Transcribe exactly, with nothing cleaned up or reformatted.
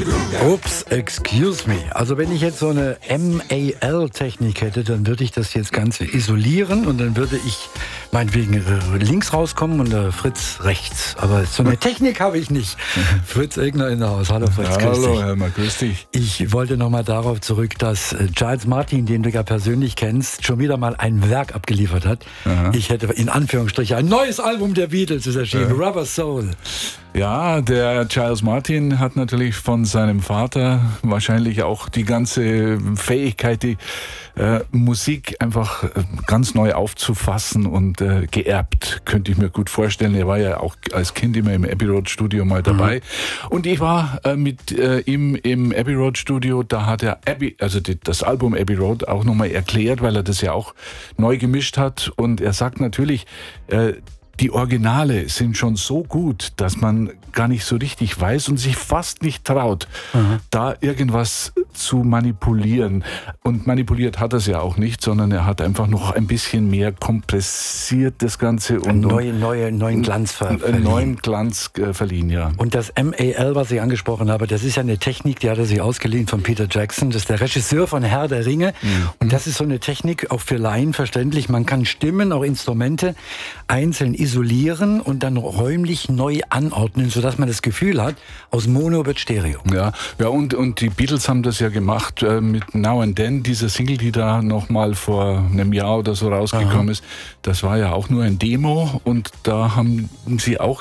Ups, excuse me. Also wenn ich jetzt so eine M A L-Technik hätte, dann würde ich das jetzt Ganze isolieren und dann würde ich meinetwegen links rauskommen und der Fritz rechts. Aber so eine Technik habe ich nicht. Fritz Egner in der Haus. Hallo Fritz, ja, grüß hallo, dich. Helmer, grüß dich. Ich wollte nochmal darauf zurück, dass Giles Martin, den du ja persönlich kennst, schon wieder mal ein Werk abgeliefert hat. Aha. Ich hätte in Anführungsstrichen ein neues Album der Beatles ist erschienen, ja. Rubber Soul. Ja, der Giles Martin hat natürlich von seinem Vater wahrscheinlich auch die ganze Fähigkeit, die äh, Musik einfach äh, ganz neu aufzufassen und äh, geerbt, könnte ich mir gut vorstellen. Er war ja auch als Kind immer im Abbey Road Studio mal dabei. Mhm. Und ich war äh, mit äh, ihm im Abbey Road Studio, da hat er Abbey, also die, das Album Abbey Road auch nochmal erklärt, weil er das ja auch neu gemischt hat. Und er sagt natürlich, äh, die Originale sind schon so gut, dass man gar nicht so richtig weiß und sich fast nicht traut, mhm. da irgendwas zu manipulieren. Und manipuliert hat er es ja auch nicht, sondern er hat einfach noch ein bisschen mehr kompressiert das Ganze. Und neue, neue, neuen Glanz ver- verliehen. Neuen Glanz äh, verliehen, ja. Und das M A L, was ich angesprochen habe, das ist ja eine Technik, die hat er sich ausgeliehen von Peter Jackson. Das ist der Regisseur von Herr der Ringe. Mhm. Und das ist so eine Technik, auch für Laien verständlich. Man kann Stimmen, auch Instrumente einzeln isolieren und dann räumlich neu anordnen, sodass man das Gefühl hat, aus Mono wird Stereo. Ja, ja und, und die Beatles haben das ja gemacht äh, mit Now and Then, diese Single, die da noch mal vor einem Jahr oder so rausgekommen Aha. ist. Das war ja auch nur ein Demo und da haben sie auch